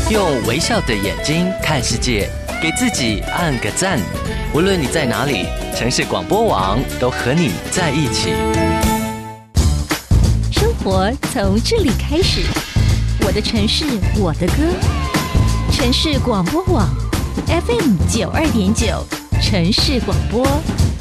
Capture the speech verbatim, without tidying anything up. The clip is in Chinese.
用微笑的眼睛看世界，给自己按个赞。无论你在哪里，城市广播网都和你在一起。 生活从这里开始，我的城市，我的歌。城市广播网 F M 九二点九，城市广播。